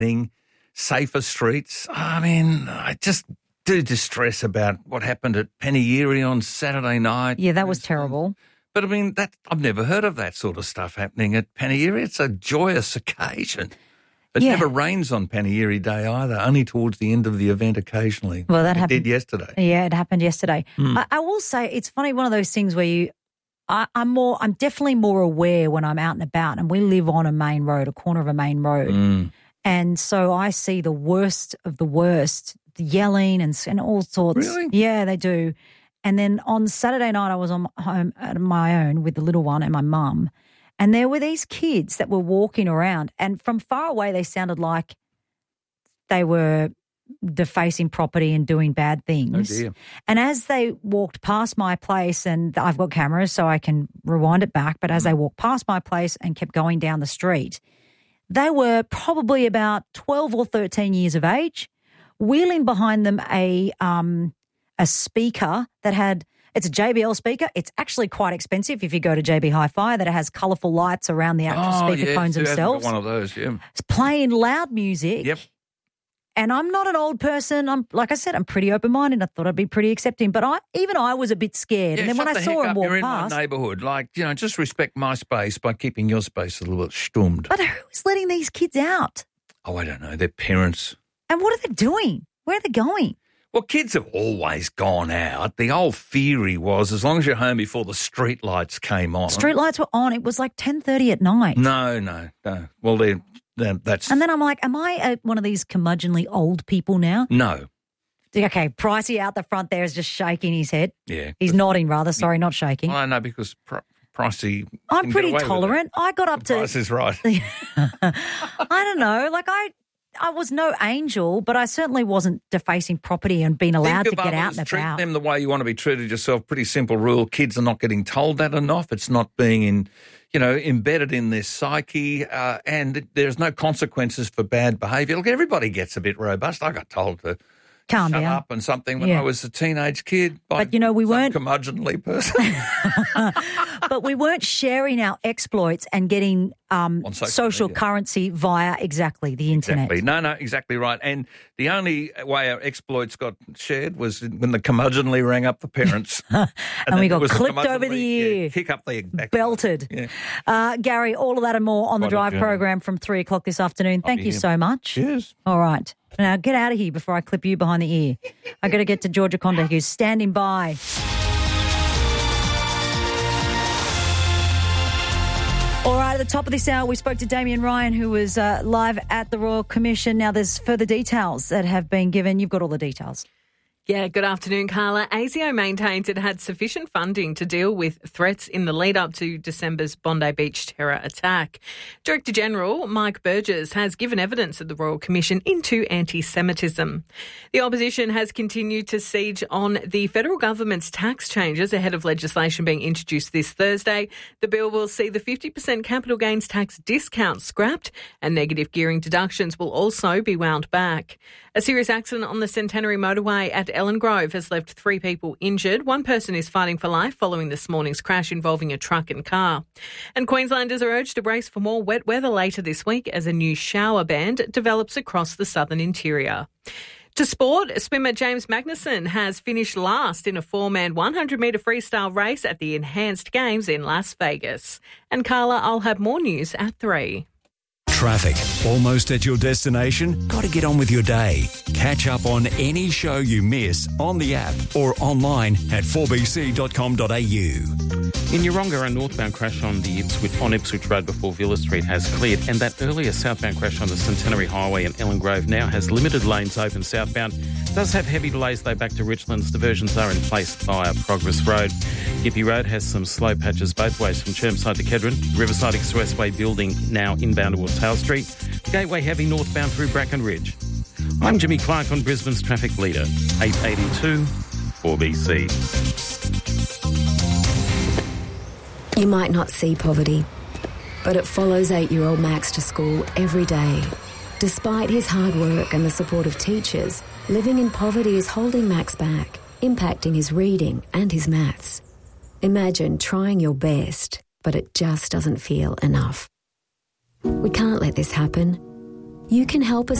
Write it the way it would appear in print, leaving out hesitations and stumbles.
thing, safer streets. I mean, I just do distress about what happened at Penny on Saturday night. Yeah, that was terrible. But, I mean, I've never heard of that sort of stuff happening at Penny. It's a joyous occasion. It never rains on Penny Day either, only towards the end of the event occasionally. Well, that happened. It did yesterday. Yeah, it happened yesterday. I will say it's funny, one of those things where I'm definitely more aware when I'm out and about, and we live on a main road, a corner of a main road. And so I see the worst of the worst, the yelling and all sorts. Really? Yeah, they do. And then on Saturday night I was on home at my own with the little one and my mum. And there were these kids that were walking around, and from far away they sounded like they were defacing property and doing bad things. Oh dear. And as they walked past my place, and I've got cameras so I can rewind it back, but as they walked past my place and kept going down the street, they were probably about 12 or 13 years of age, wheeling behind them a speaker that had... It's a JBL speaker. It's actually quite expensive if you go to JB Hi-Fi, that it has colourful lights around the actual speaker cones themselves. One of those, yeah. It's playing loud music. Yep. And I'm not an old person. Like I said, I'm pretty open-minded. I thought I'd be pretty accepting. But I was a bit scared. Yeah, and then when I saw him walk You're past... in my neighbourhood. Like, just respect my space by keeping your space a little bit stummed. But who's letting these kids out? Oh, I don't know. Their parents. And what are they doing? Where are they going? Well, kids have always gone out. The old theory was as long as you're home before the street lights came on. Street lights were on. It was like 10:30 at night. No. Well, that's... And then I'm like, am I one of these curmudgeonly old people now? No. Okay, Pricey out the front there is just shaking his head. Yeah. He's nodding rather. Sorry, not shaking. Well, I know because Pricey... I'm pretty tolerant. I got up to... Price is right. I don't know. Like I was no angel, but I certainly wasn't defacing property and being allowed to get out and treat about. them the way you want to be treated yourself. Pretty simple rule. Kids are not getting told that enough. It's not being embedded in their psyche, and there's no consequences for bad behaviour. Look, everybody gets a bit robust. I got told to calm shut down up and something when I was a teenage kid by but we weren't curmudgeonly person. But we weren't sharing our exploits and getting social currency via the internet. Exactly. No, exactly right. And the only way our exploits got shared was when the curmudgeonly rang up the parents. and we got clipped over the ear. Yeah, kick up the back. Belted. Yeah. Gary, all of that and more on the Drive program from 3 o'clock this afternoon. Thank you so much. Cheers. All right. Now get out of here before I clip you behind the ear. I got to get to Georgia Conde, who's standing by. All right, at the top of this hour, we spoke to Damien Ryan, who was live at the Royal Commission. Now, there's further details that have been given. You've got all the details. Yeah, good afternoon, Carla. ASIO maintains it had sufficient funding to deal with threats in the lead-up to December's Bondi Beach terror attack. Director General Mike Burgess has given evidence at the Royal Commission into anti-Semitism. The opposition has continued to siege on the federal government's tax changes ahead of legislation being introduced this Thursday. The bill will see the 50% capital gains tax discount scrapped, and negative gearing deductions will also be wound back. A serious accident on the Centenary motorway at Ellen Grove has left 3 people injured. One person is fighting for life following this morning's crash involving a truck and car. And Queenslanders are urged to brace for more wet weather later this week as a new shower band develops across the southern interior. To sport, swimmer James Magnussen has finished last in a 4-man 100-metre freestyle race at the Enhanced Games in Las Vegas. And Carla, I'll have more news at 3. Traffic. Almost at your destination? Got to get on with your day. Catch up on any show you miss on the app or online at 4bc.com.au. In Yeronga, a northbound crash on Ipswich Road before Villa Street has cleared, and that earlier southbound crash on the Centenary Highway in Ellen Grove now has limited lanes open southbound. Does have heavy delays though back to Richlands. Diversions are in place via Progress Road. Gippy Road has some slow patches both ways from Chermside to Kedron. Riverside Expressway building now inbound towards Hale Street. Gateway heavy northbound through Bracken Ridge. I'm Jimmy Clark on Brisbane's traffic leader, 882 4BC. You might not see poverty, but it follows 8-year-old Max to school every day. Despite his hard work and the support of teachers, living in poverty is holding Max back, impacting his reading and his maths. Imagine trying your best, but it just doesn't feel enough. We can't let this happen. You can help us